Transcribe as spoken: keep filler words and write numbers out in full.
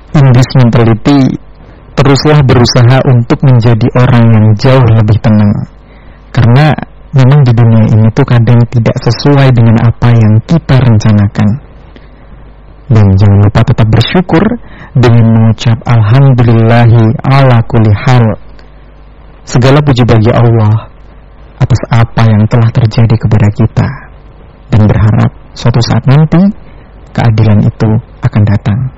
in this mentality, teruslah berusaha untuk menjadi orang yang jauh lebih tenang. Karena memang di dunia ini tuh kadang tidak sesuai dengan apa yang kita rencanakan. Dan jangan lupa tetap bersyukur dengan mengucap alhamdulillahi ala kulli hal. Segala puji bagi Allah atas apa yang telah terjadi kepada kita, dan berharap suatu saat nanti keadilan itu akan datang.